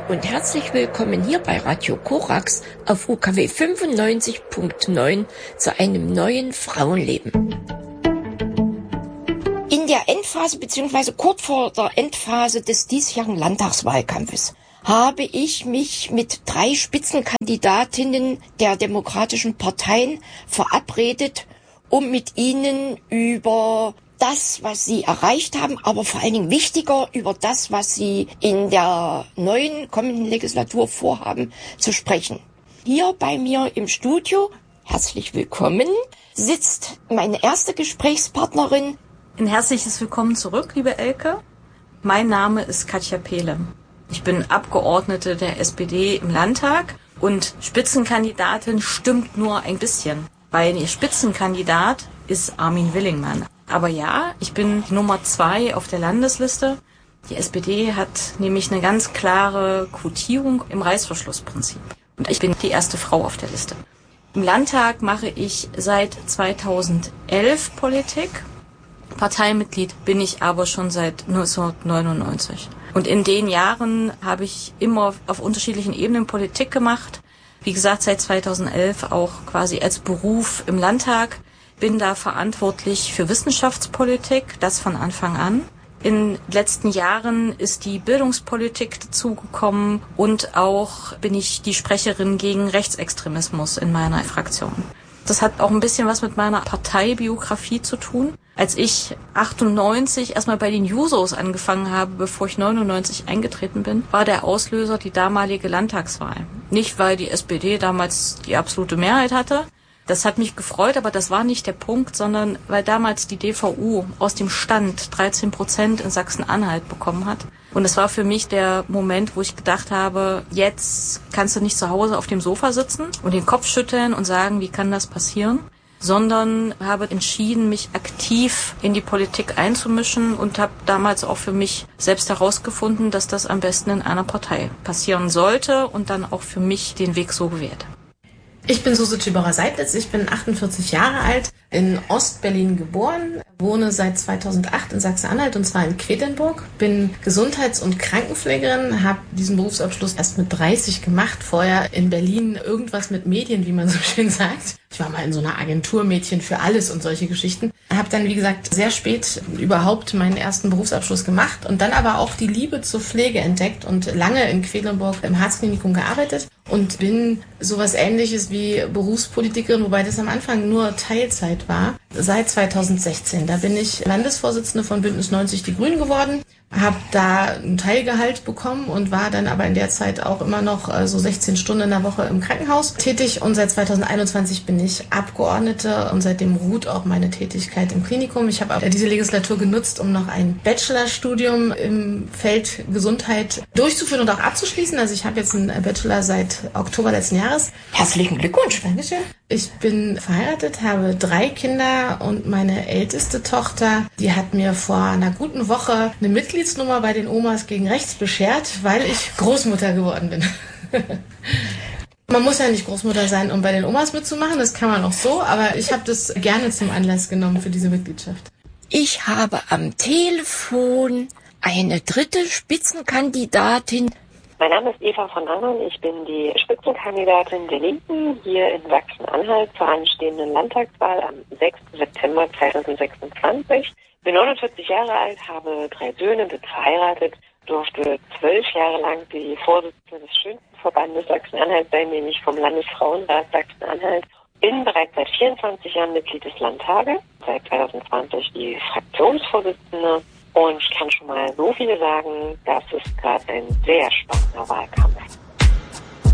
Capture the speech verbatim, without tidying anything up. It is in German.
und herzlich willkommen hier bei Radio Korax auf U K W fünfundneunzig Komma neun zu einem neuen Frauenleben. In der Endphase bzw. kurz vor der Endphase des diesjährigen Landtagswahlkampfes habe ich mich mit drei Spitzenkandidatinnen der demokratischen Parteien verabredet, um mit ihnen über das, was sie erreicht haben, aber vor allen Dingen wichtiger, über das, was sie in der neuen kommenden Legislatur vorhaben, zu sprechen. Hier bei mir im Studio, herzlich willkommen, sitzt meine erste Gesprächspartnerin. Ein herzliches Willkommen zurück, liebe Elke. Mein Name ist Katja Pehle. Ich bin Abgeordnete der S P D im Landtag und Spitzenkandidatin stimmt nur ein bisschen, weil ihr Spitzenkandidat ist Armin Willingmann. Aber ja, ich bin Nummer zwei auf der Landesliste. Die S P D hat nämlich eine ganz klare Quotierung im Reißverschlussprinzip. Und ich bin die erste Frau auf der Liste. Im Landtag mache ich seit zweitausendelf Politik. Parteimitglied bin ich aber schon seit neunzehnhundertneunundneunzig. Und in den Jahren habe ich immer auf unterschiedlichen Ebenen Politik gemacht. Wie gesagt, seit zweitausendelf auch quasi als Beruf im Landtag. Bin da verantwortlich für Wissenschaftspolitik, das von Anfang an. In den letzten Jahren ist die Bildungspolitik dazugekommen und auch bin ich die Sprecherin gegen Rechtsextremismus in meiner Fraktion. Das hat auch ein bisschen was mit meiner Parteibiografie zu tun. Als ich achtundneunzig erstmal bei den Jusos angefangen habe, bevor ich neunundneunzig eingetreten bin, war der Auslöser die damalige Landtagswahl. Nicht, weil die S P D damals die absolute Mehrheit hatte. Das hat mich gefreut, aber das war nicht der Punkt, sondern weil damals die D V U aus dem Stand dreizehn Prozent in Sachsen-Anhalt bekommen hat. Und es war für mich der Moment, wo ich gedacht habe, jetzt kannst du nicht zu Hause auf dem Sofa sitzen und den Kopf schütteln und sagen, wie kann das passieren? Sondern habe entschieden, mich aktiv in die Politik einzumischen und habe damals auch für mich selbst herausgefunden, dass das am besten in einer Partei passieren sollte und dann auch für mich den Weg so gewählt. Ich bin Suse Tüberer-Seidlitz, ich bin achtundvierzig Jahre alt, in Ostberlin geboren, wohne seit zweitausendacht in Sachsen-Anhalt und zwar in Quedlinburg, bin Gesundheits- und Krankenpflegerin, habe diesen Berufsabschluss erst mit dreißig gemacht, vorher in Berlin irgendwas mit Medien, wie man so schön sagt. Ich war mal in so einer Agentur Mädchen für alles und solche Geschichten. Habe dann, wie gesagt, sehr spät überhaupt meinen ersten Berufsabschluss gemacht und dann aber auch die Liebe zur Pflege entdeckt und lange in Quedlinburg im Harzklinikum gearbeitet und bin sowas Ähnliches wie Berufspolitikerin, wobei das am Anfang nur Teilzeit war, seit zweitausendsechzehn. Da bin ich Landesvorsitzende von Bündnis neunzig Die Grünen geworden, habe da ein Teilgehalt bekommen und war dann aber in der Zeit auch immer noch äh, so sechzehn Stunden in der Woche im Krankenhaus tätig und seit zweitausendeinundzwanzig bin ich Abgeordnete und seitdem ruht auch meine Tätigkeit im Klinikum. Ich habe auch diese Legislatur genutzt, um noch ein Bachelorstudium im Feld Gesundheit durchzuführen und auch abzuschließen. Also ich habe jetzt einen Bachelor seit Oktober letzten Jahres. Herzlichen Glückwunsch, Dankeschön. Ich bin verheiratet, habe drei Kinder und meine älteste Tochter, die hat mir vor einer guten Woche eine Mitgliedsnummer bei den Omas gegen Rechts beschert, weil ich Großmutter geworden bin. Man muss ja nicht Großmutter sein, um bei den Omas mitzumachen, das kann man auch so, aber ich habe das gerne zum Anlass genommen für diese Mitgliedschaft. Ich habe am Telefon eine dritte Spitzenkandidatin. Mein Name ist Eva von Annan, ich bin die Spitzenkandidatin der Linken hier in Sachsen-Anhalt zur anstehenden Landtagswahl am sechsten September zweitausendsechsundzwanzig. Bin neunundvierzig Jahre alt, habe drei Söhne, bin verheiratet, durfte zwölf Jahre lang die Vorsitzende des schönsten Verbandes Sachsen-Anhalt sein, nämlich vom Landesfrauenrat Sachsen-Anhalt. Bin bereits seit vierundzwanzig Jahren Mitglied des Landtages, seit zweitausendzwanzig die Fraktionsvorsitzende. Und ich kann schon mal so viel sagen, das ist gerade ein sehr spannender Wahlkampf.